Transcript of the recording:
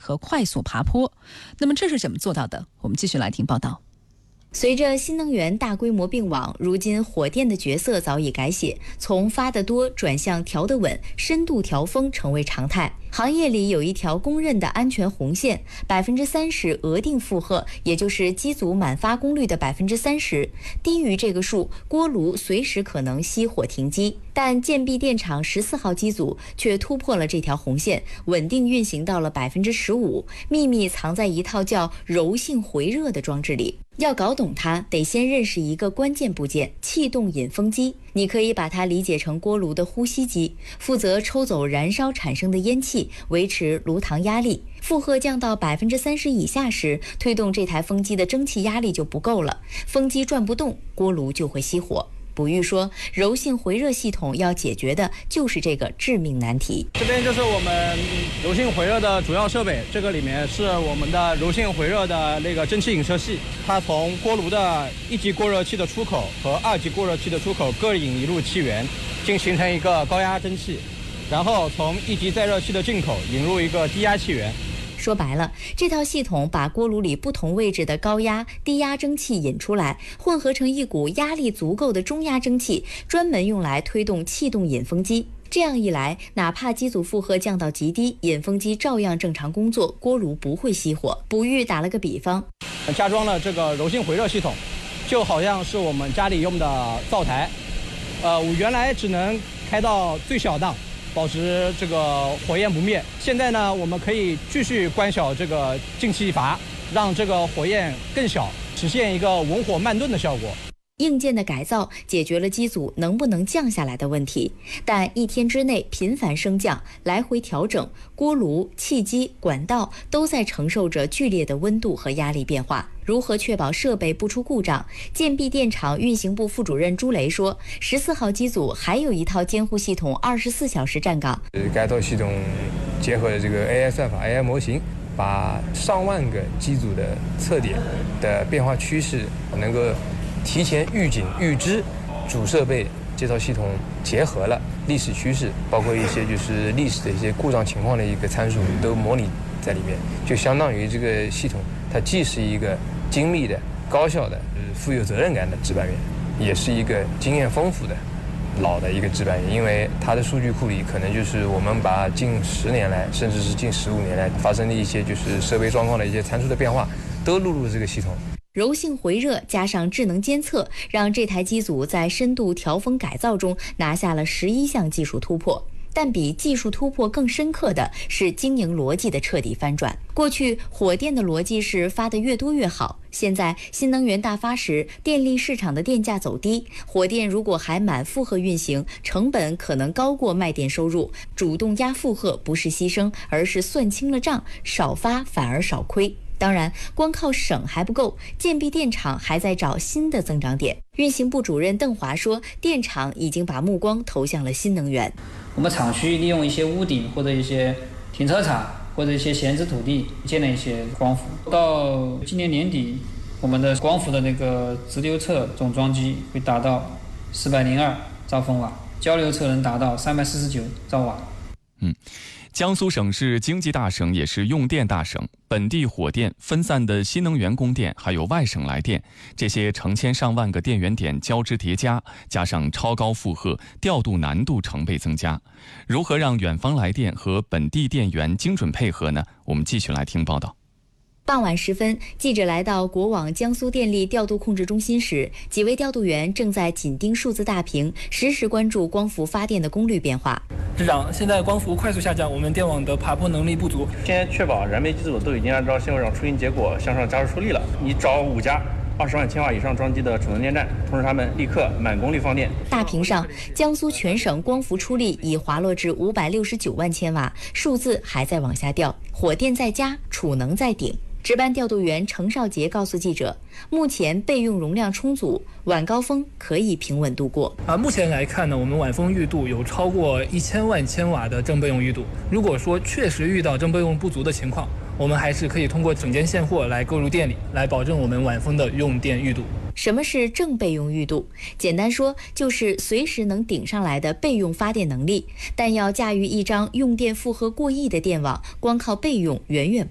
和快速爬坡。那么这是怎么做到的？我们继续来听报道。 随着新能源大规模并网，如今火电的角色早已改写，从发得多转向调得稳，深度调峰成为常态。行业里有一条公认的安全红线，30%额定负荷，也就是机组满发功率的30%，低于这个数，锅炉随时可能熄火停机。但建壁电厂14号机组却突破了这条红线，稳定运行到了15%，秘密藏在一套叫柔性回热的装置里。要搞懂它，得先认识一个关键部件——气动引风机。你可以把它理解成锅炉的呼吸机，负责抽走燃烧产生的烟气，维持炉膛压力。负荷降到30%以下时，推动这台风机的蒸汽压力就不够了，风机转不动，锅炉就会熄火。卜玉说，柔性回热系统要解决的就是这个致命难题。 这边就是我们柔性回热的主要设备，这个里面是我们的柔性回热的那个蒸汽引射器，它从锅炉的1级过热器的出口和2级过热器的出口各引一路气源，形成一个高压蒸汽，然后从1级再热器的进口引入一个低压气源。 说白了，这套系统把锅炉里不同位置的高压、低压蒸汽引出来，混合成一股压力足够的中压蒸汽，专门用来推动气动引风机。这样一来，哪怕机组负荷降到极低，引风机照样正常工作，锅炉不会熄火。卜玉打了个比方， 加装了这个柔性回热系统，就好像是我们家里用的灶台，我原来只能开到最小档，保持这个火焰不灭。现在呢，我们可以继续关小这个进气阀，让这个火焰更小，实现一个文火慢炖的效果。 硬件的改造解决了机组能不能降下来的问题，但1天之内频繁升降，来回调整，锅炉、气机、管道都在承受着剧烈的温度和压力变化。如何确保设备不出故障？建壁电厂运行部副主任朱雷说，14号机组还有一套监护系统24小时站岗。 该套系统结合了这个 AI 算法、AI 模型，把上万个机组的测点的变化趋势能够提前预警预知，主设备这套系统结合了历史趋势，包括一些就是历史的一些故障情况的一个参数都模拟在里面，就相当于这个系统它既是一个精密的、高效的、富有责任感的值班员，也是一个经验丰富的老的一个值班员，因为它的数据库里可能就是我们把近10年来，甚至是近15年来发生的一些就是设备状况的一些参数的变化，都录入这个系统。 柔性回热加上智能监测，让这台机组在深度调风改造中拿下了11项技术突破。但比技术突破更深刻的是经营逻辑的彻底翻转。过去火电的逻辑是发得越多越好，现在新能源大发时，电力市场的电价走低，火电如果还满负荷运行，成本可能高过卖电收入，主动压负荷不是牺牲，而是算清了账，少发反而少亏。当然，光靠省还不够，建壁电厂还在找新的增长点。运行部主任邓华说，电厂已经把目光投向了新能源。 我们厂区利用一些屋顶或者一些停车场或者一些闲置土地建了一些光伏。到今年年底，我们的光伏的那个直流侧总装机会达到402兆风瓦，交流侧能达到349兆瓦。 江苏省是经济大省，也是用电大省。本地火电、分散的新能源供电，还有外省来电，这些成千上万个电源点交织叠加，加上超高负荷，调度难度成倍增加。如何让远方来电和本地电源精准配合呢？我们继续来听报道。 傍晚时分，记者来到国网江苏电力调度控制中心时，几位调度员正在紧盯数字大屏，实时关注光伏发电的功率变化。 市长，现在光伏快速下降，我们电网的爬坡能力不足。 现在确保燃煤机组都已经按照现场出行结果向上加速出力了。你找5家20万千瓦以上装机的储能电站，通知他们立刻满功率放电。 大屏上，江苏全省光伏出力已滑落至569万千瓦，数字还在往下掉。火电在家，储能在顶。值班调度员程少杰告诉记者，目前备用容量充足，晚高峰可以平稳度过。 目前来看呢，我们晚风预度有超过1000万千瓦的正备用预度。如果说确实遇到正备用不足的情况，我们还是可以通过整件现货来购入电力，来保证我们晚风的用电预度。 什么是正备用预度？简单说，就是随时能顶上来的备用发电能力。但要驾驭一张用电负荷过亿的电网，光靠备用远远